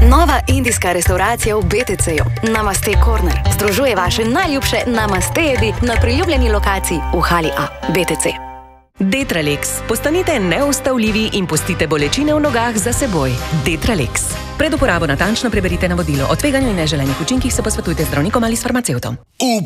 Nova indijska restauracija v BTC-ju, Namaste Corner, združuje vaše najljubše namaste jedi na priljubljeni lokaciji v hali A, BTC. Detralex. Postanite neustavljivi in pustite bolečine v nogah za seboj. Detralex. Pred uporabo natančno preberite navodilo. O tveganju in neželenih učinkih se posvetujte z zdravnikom ali s farmacevtom.